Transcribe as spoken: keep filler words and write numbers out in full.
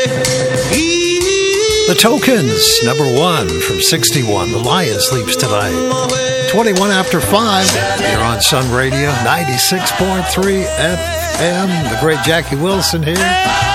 The Tokens, number one from sixty-one. The Lion Sleeps Tonight. twenty-one after five. You're on Sun Radio, ninety-six point three F M. The great Jackie Wilson here.